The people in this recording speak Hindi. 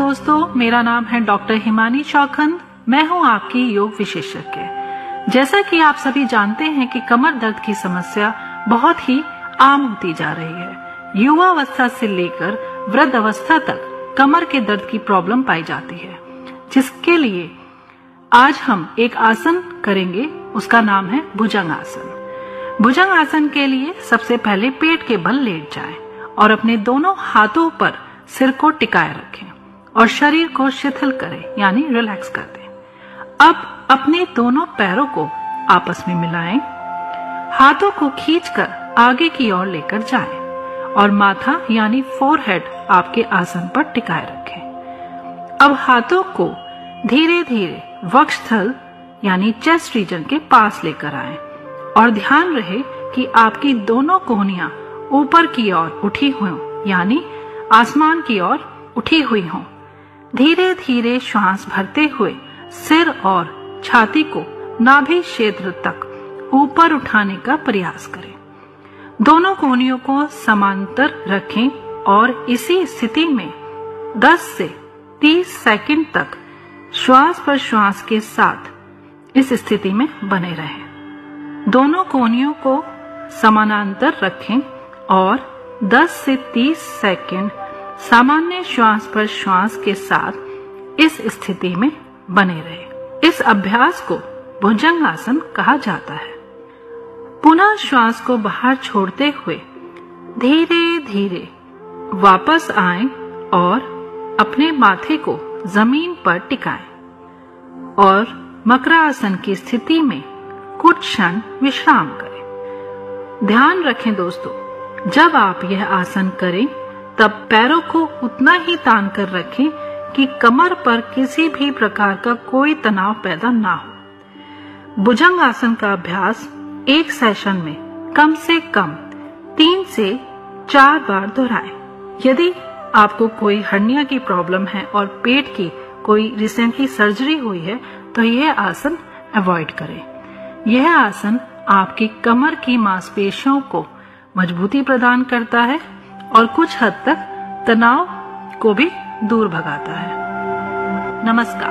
दोस्तों, मेरा नाम है डॉक्टर हिमानी चौखंद। मैं हूं आपकी योग विशेषज्ञ। जैसा कि आप सभी जानते हैं कि कमर दर्द की समस्या बहुत ही आम होती जा रही है। युवा अवस्था से लेकर वृद्ध अवस्था तक कमर के दर्द की प्रॉब्लम पाई जाती है, जिसके लिए आज हम एक आसन करेंगे। उसका नाम है भुजंग आसन। भुजंग आसन के लिए सबसे पहले पेट के बल लेट जाएं और अपने दोनों हाथों पर सिर को टिकाए रखें और शरीर को शिथिल करें, यानी रिलैक्स कर दें। अब अपने दोनों पैरों को आपस में मिलाएं, हाथों को खींचकर आगे की ओर लेकर जाएं और माथा यानी फोरहेड आपके आसन पर टिकाए रखें। अब हाथों को धीरे धीरे वक्षस्थल यानी चेस्ट रीजन के पास लेकर आएं और ध्यान रहे कि आपकी दोनों कोहनियां ऊपर की ओर उठी हों, यानी आसमान की ओर उठी हुई हों। धीरे धीरे श्वास भरते हुए सिर और छाती को नाभि क्षेत्र तक ऊपर उठाने का प्रयास करें। दोनों कोहनियों को समांतर रखें और इसी स्थिति में 10 से 30 सेकंड तक श्वास पर श्वास के साथ इस स्थिति में बने रहें। दोनों कोहनियों को समानांतर रखें और 10 से 30 सेकंड सामान्य श्वास पर श्वास के साथ इस स्थिति में बने रहे। इस अभ्यास को भुजंग आसन कहा जाता है। पुनः श्वास को बाहर छोड़ते हुए धीरे धीरे वापस आएं और अपने माथे को जमीन पर टिकाएं और मकरासन की स्थिति में कुछ क्षण विश्राम करें। ध्यान रखें दोस्तों, जब आप यह आसन करें तब पैरों को उतना ही तान कर रखें कि कमर पर किसी भी प्रकार का कोई तनाव पैदा ना हो। भुजंग आसन का अभ्यास एक सेशन में कम से कम 3 से 4 बार दोहराएं। यदि आपको कोई हर्निया की प्रॉब्लम है और पेट की कोई रिसेंटली सर्जरी हुई है तो यह आसन अवॉइड करें। यह आसन आपकी कमर की मांसपेशियों को मजबूती प्रदान करता है और कुछ हद तक तनाव को भी दूर भगाता है। नमस्कार।